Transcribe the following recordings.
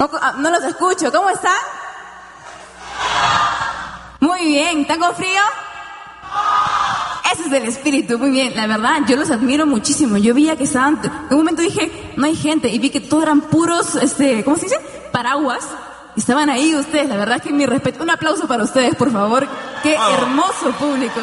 No los escucho. ¿Cómo están? Muy bien. ¿Están con frío? Ese es el espíritu. Muy bien. La verdad, yo los admiro muchísimo. Yo veía que estaban... En un momento dije, no hay gente. Y vi que todos eran puros, ¿cómo se dice? Paraguas. Y estaban ahí ustedes. La verdad que mi respeto. Un aplauso para ustedes, por favor. Qué hermoso público.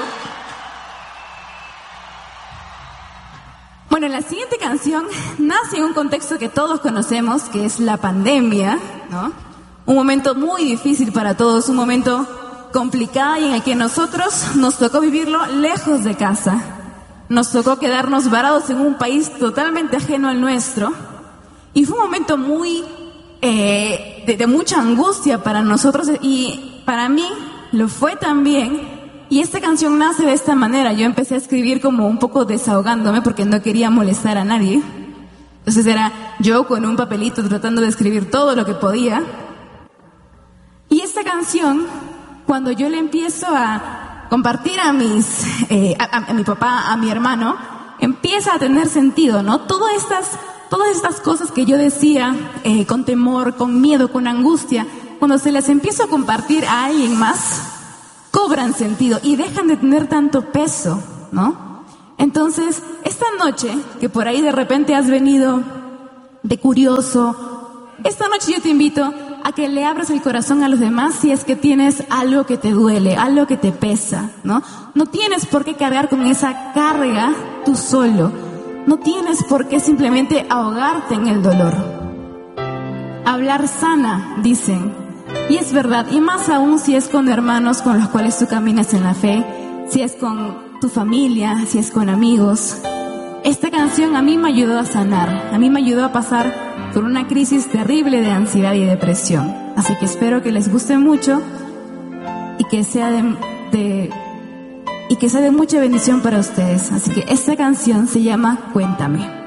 Bueno, la siguiente canción nace en un contexto que todos conocemos, que es la pandemia, ¿no? Un momento muy difícil para todos, un momento complicado y en el que nosotros nos tocó vivirlo lejos de casa. Nos tocó quedarnos varados en un país totalmente ajeno al nuestro. Y fue un momento muy de mucha angustia para nosotros y para mí lo fue también. Y esta canción nace de esta manera. Yo empecé a escribir como un poco desahogándome porque no quería molestar a nadie. Entonces era yo con un papelito tratando de escribir todo lo que podía. Y esta canción, cuando yo le empiezo a compartir a mi papá, a mi hermano, empieza a tener sentido, ¿no? Todas estas cosas que yo decía con temor, con miedo, con angustia, cuando se las empiezo a compartir a alguien más, cobran sentido y dejan de tener tanto peso, ¿no? Entonces, esta noche, que por ahí de repente has venido de curioso, esta noche yo te invito a que le abras el corazón a los demás si es que tienes algo que te duele, algo que te pesa, ¿no? No tienes por qué cargar con esa carga tú solo. No tienes por qué simplemente ahogarte en el dolor. Hablar sana, dicen. Y es verdad, y más aún si es con hermanos con los cuales tú caminas en la fe, si es con tu familia, si es con amigos. Esta canción a mí me ayudó a sanar, a mí me ayudó a pasar por una crisis terrible de ansiedad y depresión. Así que espero que les guste mucho y que sea de mucha bendición para ustedes. Así que esta canción se llama Cuéntame.